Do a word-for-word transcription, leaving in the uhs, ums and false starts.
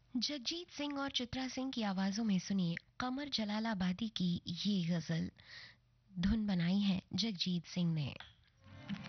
जगजीत सिंह और चित्रा सिंह की आवाजों में सुनिए कमर जलालाबादी की ये गजल। धुन बनाई है जगजीत सिंह ने।